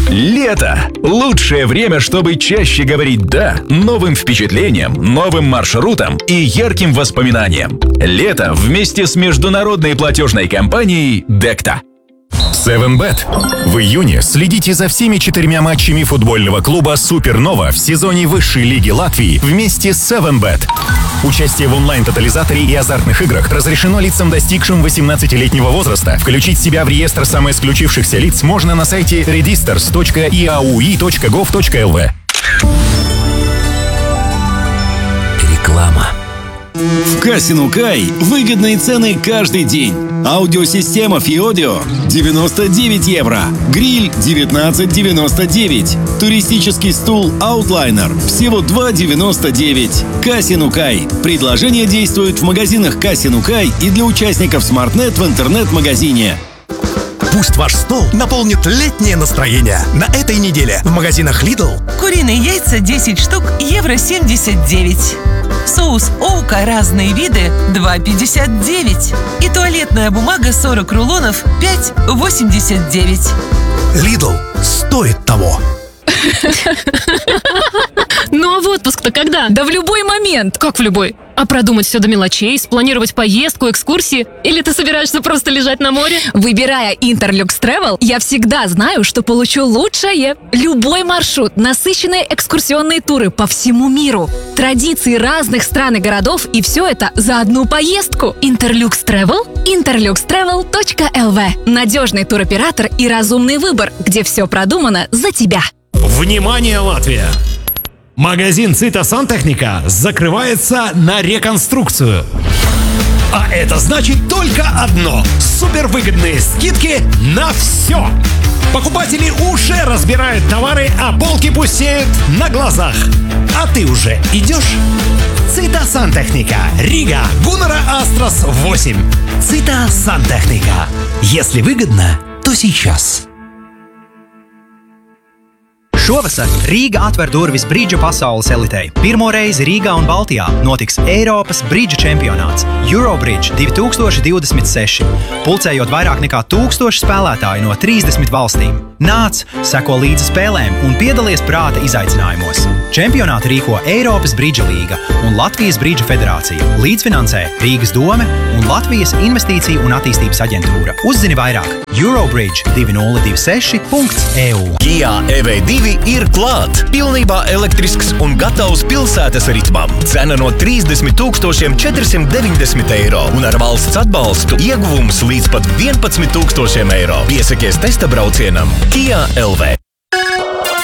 Лето – лучшее время, чтобы чаще говорить «да» новым впечатлениям, новым маршрутам и ярким воспоминаниям. Лето вместе с международной платежной компанией «Декта». 7bet. В июне следите за всеми 4 матчами футбольного клуба «Супернова» в сезоне высшей лиги Латвии вместе с 7bet. Участие в онлайн-тотализаторе и азартных играх разрешено лицам, достигшим 18-летнего возраста. Включить себя в реестр самоисключившихся лиц можно на сайте registers.iaui.gov.lv. Реклама. В Казино Кай выгодные цены каждый день. Аудиосистема Фиодио 99 евро. Гриль 19,99. Туристический стул Outliner всего 2,99. Казино Кай. Предложение действует в магазинах Казино Кай и для участников SmartNet в интернет-магазине. Пусть ваш стол наполнит летнее настроение. На этой неделе в магазинах Lidl куриные яйца 10 штук, евро 79. Соус Оука разные виды 2,59. И туалетная бумага 40 рулонов 5,89. Lidl стоит того. Ну а в отпуск-то когда? Да в любой момент. Как в любой? А продумать все до мелочей, спланировать поездку, экскурсии? Или ты собираешься просто лежать на море? Выбирая Interlux Travel, я всегда знаю, что получу лучшее. Любой маршрут, насыщенные экскурсионные туры по всему миру, традиции разных стран и городов, и все это за одну поездку. Interlux Travel – interluxtravel.lv. Надежный туроператор и разумный выбор, где все продумано за тебя. Внимание, Латвия! Магазин Цita Сантехника закрывается на реконструкцию. А это значит только одно – супервыгодные скидки на все. Покупатели уже разбирают товары, а полки пустеют на глазах. А ты уже идешь? Цita Сантехника. Рига. Гуннера Астрас 8. Цita Сантехника. Если выгодно, то сейчас. Šovasar Rīga atver durvis bridža pasaules elitei. Pirmo reizi Rīgā un Baltijā notiks Eiropas bridža čempionāts Eurobridge 2026, pulcējot vairāk nekā 1000 spēlētāju no 30 valstīm. Nāc, seko līdzi spēlēm un piedalies prāta izaicinājumos. Čempionātu rīko Eiropas bridža līga un Latvijas bridža federācija. Līdzfinansē Rīgas dome un Latvijas investīciju un attīstības aģentūra. Uzzini vairāk Eurobridge2026.eu. Kia EV2 ir klāt! Pilnībā elektrisks un gatavs pilsētas ritmam. Cena no 30 490 eiro un ar valsts atbalstu ieguvums līdz pat 11 000 eiro. Piesakies testa braucienam Kia LV.